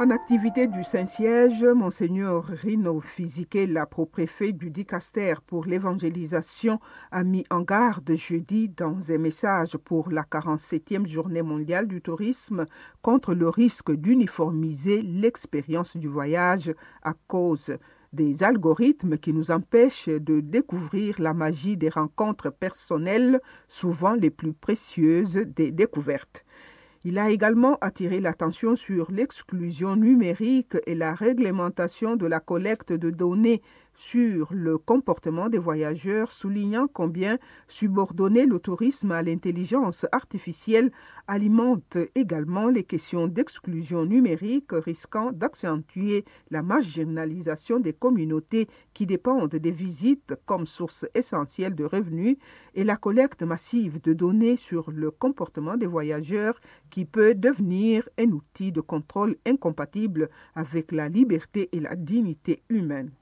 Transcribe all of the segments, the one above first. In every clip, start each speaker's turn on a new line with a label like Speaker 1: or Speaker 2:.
Speaker 1: En activité du Saint-Siège, Monseigneur Rino Fisichella, pro-préfet du Dicaster pour l'évangélisation, a mis en garde jeudi dans un message pour la 47e journée mondiale du tourisme contre le risque d'uniformiser l'expérience du voyage à cause des algorithmes qui nous empêchent de découvrir la magie des rencontres personnelles, souvent les plus précieuses des découvertes. Il a également attiré l'attention sur l'exclusion numérique et la réglementation de la collecte de données sur le comportement des voyageurs, soulignant combien subordonner le tourisme à l'intelligence artificielle alimente également les questions d'exclusion numérique, risquant d'accentuer la marginalisation des communautés qui dépendent des visites comme source essentielle de revenus et la collecte massive de données sur le comportement des voyageurs qui peut devenir un outil de contrôle incompatible avec la liberté et la dignité humaine.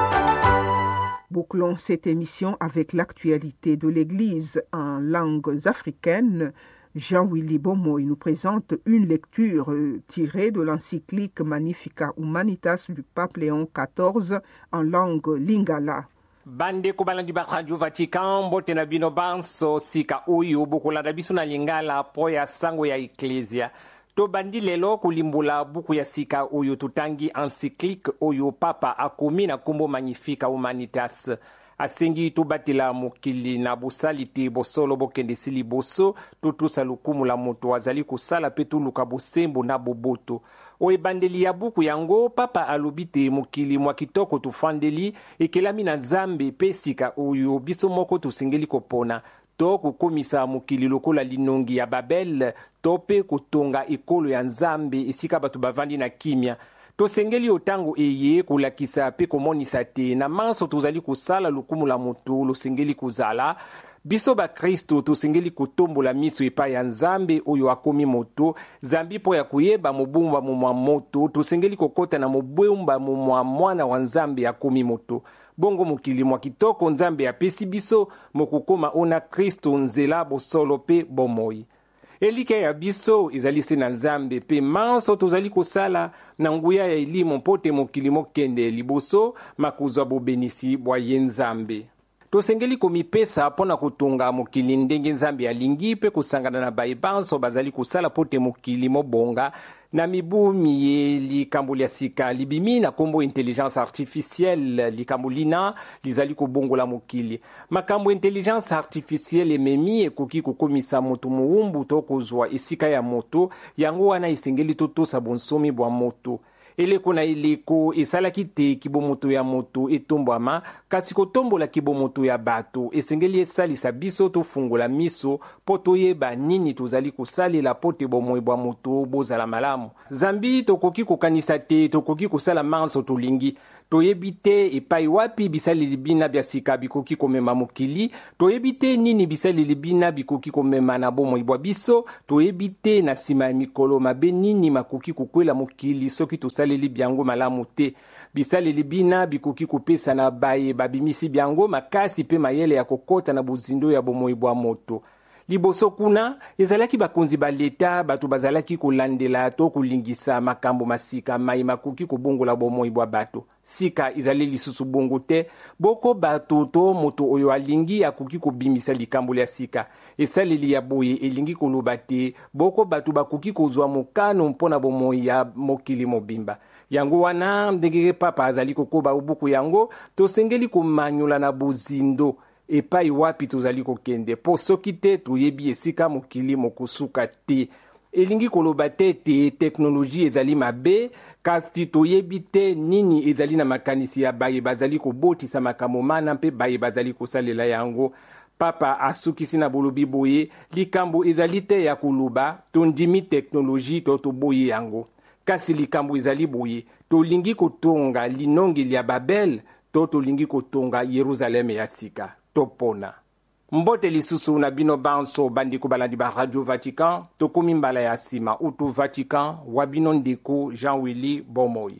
Speaker 1: Bouclons cette émission avec l'actualité de l'Église en langues africaines. Jean-Willy Bomoy nous présente une lecture tirée de l'encyclique Magnificat Humanitas du pape Léon XIV en langue lingala.
Speaker 2: Bande kubalandi ba Radio Vatican mbote na bino banso sika uyu bukulanda biso na lingala po ya sango ya Ecclesia. To bandi lelo kulimbula buku ya sika uyu tutangi encyclique uyu papa akumi na kumbo Magnificat Humanitas. Asengi tubatila mukili na busaliti bosolo bokende sili boso tutusa lukumu la moto azali kusala petu luka bosembo na boboto. Oebandeli ya buku yango papa alubite mukili mwa kitoko tufandeli ekelami na Nzambe pesika uyu biso moko tusengeli kopona. To kukomisa mukili lokola linongi ya Babel, tope kutonga ekolo ya Nzambe esika batu bavandi na kimia. Tosengeli otango eye kulakisa pe komonisa te na manso tozali kusala lukumu la moto losengeli kuzala. Biso ba Kristo tosengeli kutombola miso epai ya Nzambe oyo akomi moto, Zambi po ya kuyeba mobumba mwa moto, tosengeli kokota na mobumba mwa mwana wa Nzambe akomi moto. Bongo mokili mwa kitoko Nzambe apesi biso mokukoma ona Kristo nzela bosolo pe bomoi. Elike ya biso ezalisi na Nzambe pe manso tozali kosala na nguya ya elimo mpote mokili mokende liboso makuzwa bobenisi bwa ye Nzambe. Tosengeli komipesa pona kutunga mokili ndenge Nzambe alingi pe kusangana na baibanso bazali kusala pote mokili mobonga na mibu miye likambo lya sika libimi na kombo intelligence artificielle likambulina lizali kubongola mokili. Makambo intelligence artificielle ememi ekoki kukomisa moto muumbu to kozwa esika ya moto yango wana isengeli totosa bonsomi bwa moto. Eleko na eleko esalaki te kibomoto ya moto etombwama kasi kotombola kibomoto ya bato esengeli esalisa biso tofungola miso po toyeba nini tozali kosalela po te bomoi bwa moto bozala malamu. Zambi tokoki kokanisa te tokoki kosala manso tolingi. Toyebi te epai wapi bisaleli bina bya sika bikoki komema mokili, toyebi te nini bisaleli bina bikoki komema na bomoi bwa biso, toyebi te na sima ya mikolo mabe nini makoki kukwela mokili soki tosaleli biango malamu te. Bisaleli bina bikoki kopesa na baye babimisi biango makasi pe mayele ya kokota na buzindo ya bomoi bwa moto. Liboso kuna, ezalaki bakonzi ba leta batu bazalaki kulandela to kulingisa makambo masika mai makoki kubongola bomoi bwa bato. Sika izali lisusu bongo te, boko bato to moto oyo alingi akoki kubimisa likambo lya sika. Esaleli ya boye elingi koloba te, boko bato bakoki kozwa mokano mpona bomoi ya mokili mobimba. Yango wana ndenge papa azali kokoba ubuku yango, tosengeli komanyola na bozindo. Epai wapi tozali kokende po soki te toyebi esika mokili mokusuka te. Elingi koloba te teknoloji ezali mabe kasi toyebi te nini ezali na makanisi ya baye bazali kobotisa makambo mana mpe baye bazali kosalela yango. Papa asukisi na bolobi boye likambo ezali te ya koluba tondimi teknoloji to toboye yango. Kasi likambo ezali boye tolingi kotonga linongi ya Babel to tolingi kotonga Yerusaleme ya sika. Topona. Mbote lisusu na bino banso bandi kubalandi ba Radio Vatican, tokomi mbala ya sima utu Vatican, wabino ndeko Jean-Willy Bomoy.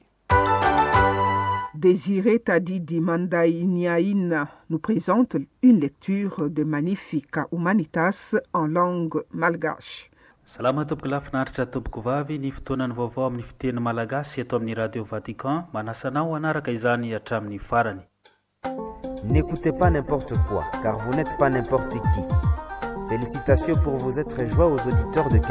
Speaker 1: Désiré Tadidi Mandai Niaïna nous présente une lecture de Magnificat Humanitas en langue malgache.
Speaker 3: Salama tompoko lafinaritra tompoko vavy ny fotoanany vaovao amin'ny fiteny malagasy eto amin'ny radio Vatican manasanao anaraka izany hatramin'ny farany.
Speaker 4: N'écoutez pas n'importe quoi, car vous n'êtes pas n'importe qui. Félicitations pour vos êtres joie aux auditeurs de